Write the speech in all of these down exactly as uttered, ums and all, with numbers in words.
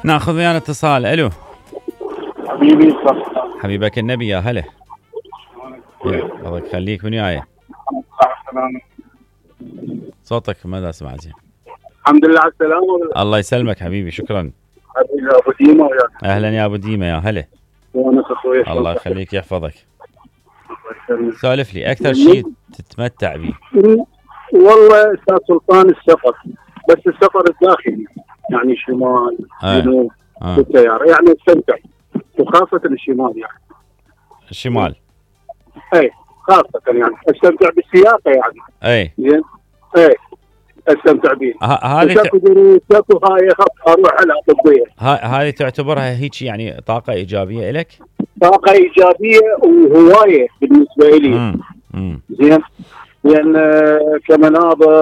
ناخذ ويانا اتصال. الو حبيبي حبيبك النبي يا هلا. الله يخليك من وياي. صوتك ما اسمع زين. الحمد لله على السلامة. الله يسلمك حبيبي شكرا. حبيبي ابو ديمه وياك. اهلا يا ابو ديمه يا هلا. وانا اخوي. الله يخليك يحفظك. سولف لي اكثر شيء تتمتع به. والله استاذ سلطان السفر، بس السفر الداخلي يعني شمال جنوب آه. بالسياره يعني استمتع، وخاصه الشمال يعني. الشمال اي خاصه يعني استمتع بالسياقه يعني. اي زين اي استمتع به. هذه تاكو دروس تاكو هاي اروح على طبيه. هذه تعتبرها هيك يعني طاقه ايجابيه لك؟ طاقه ايجابيه وهوايه بالنسبه لي. امم امم زين لان كمناظر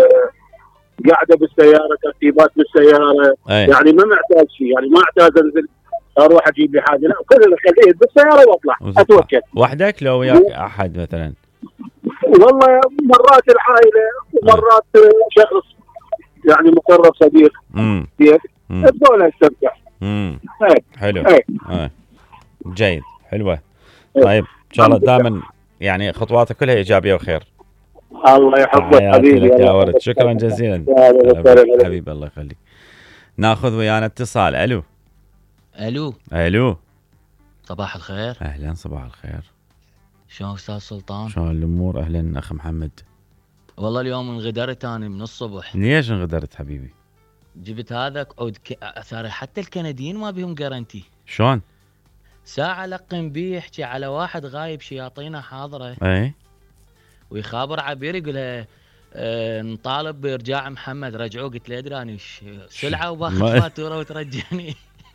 قاعده بالسياره، ترتيبات بالسياره. أي. يعني ما محتاج شيء، يعني ما احتاج انزل اروح اجيب لي حاجه، لا كل اللي خليه بالسياره واطلع اتوكل. وحدك لو وياك احد مثلا؟ والله مرات العائله ومرات شخص يعني مقرب صديق. امم الدولة استمتع. امم ايه حلو. ايه ايه جيد حلوه. ايه. طيب ان شاء الله دائما يعني خطواتك كلها ايجابيه وخير. الله يحفظك حبيبي يا ورد. شكرا جزيلا حبيبي الله يخليك. ناخذ ويانا اتصال. الو الو الو صباح الخير. اهلا صباح الخير. شلون استاذ سلطان؟ شلون الامور؟ اهلا اخ محمد. والله اليوم انغدرت انا من الصبح. ليش انغدرت حبيبي؟ جبت هذا عود ك... اثار حتى الكنديين ما بيهم جارنتي. شلون؟ ساعه لقم بيه يحكي على واحد غايب شياطينه حاضره. اي ويخابر عبير يقول له اه نطالب بارجاع محمد. رجعوه. قلت له ادري انا سلعه وباخذ فاتوره وترجعني.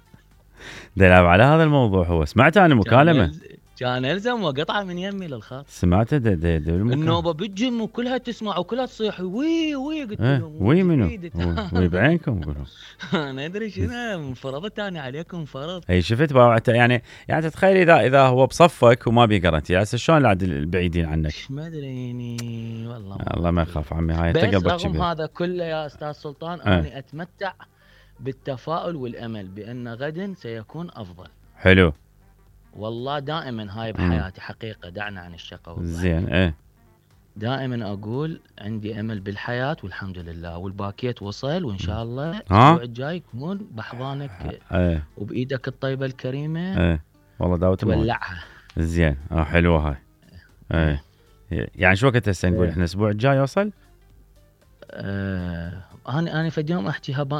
دلعب على هذا الموضوع. هو سمعت عن المكالمه؟ كان الزم وقطعه من يمي للخط. سمعته ده ده ده النوبه بالجم وكلها تسمع وكلها تصيح وي وي. قلت لهم وي منو؟ وي بعينكم قولوا. انا ادري شنو فرضت انا عليكم فرض. اي شفت باوعته يعني. يعني تتخيل اذا اذا هو بصفك وما بي جرنتي هسه شلون عاد البعيدين عنك؟ ما ادري يعني والله. الله ما يخاف عمي. هاي بس تقلبك رغم كبير. هذا كله يا استاذ سلطان أه. اني اتمتع بالتفاؤل والامل بان غدا سيكون افضل. حلو. والله دائما هاي بحياتي حقيقه. دعنا عن الشقه. زين ايه. دائما اقول عندي امل بالحياه والحمد لله. والباكيت وصل وان شاء الله الاسبوع الجاي يكون بحضانك ايه. وبايدك الطيبه الكريمه. ايه والله دعوه تولعها. زين اه حلوه هاي. ايه يعني شو وقت هسه نقول احنا الاسبوع الجاي يوصل؟ آه انا انا فد يوم احكي هبا